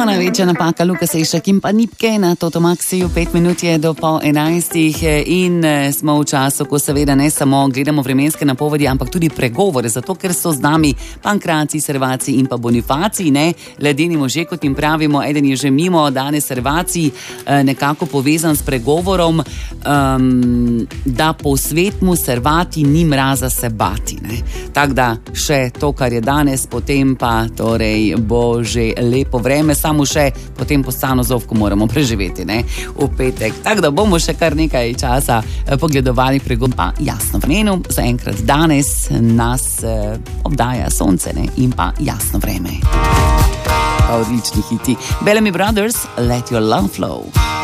največja napaka Luka Sešak in pa Nipke na Totomaksiju, 5 minut je do pol 11 in smo v času, ko seveda ne samo gledamo vremenske napovedi, ampak tudi pregovore, zato ker so z nami Pankracij, Servacij in pa Bonifacij, ne, ledeni može, kot jim pravimo, eden je že mimo, danes Servacij, nekako povezan s pregovorom, da po svetmu Servati ni mraza se bati, ne. Tako da še to, kar je danes, potem pa torej bo že lepo vreme, samo še potem po Stanozovku moramo preživeti, ne, v petek. Tako da bomo še kar nekaj časa pogledovali pregovor, pa jasno vremenu, zaenkrat danes nas obdaja sonce, ne, in pa jasno vreme. Odlični hiti. Bellamy Brothers, Let Your Love Flow.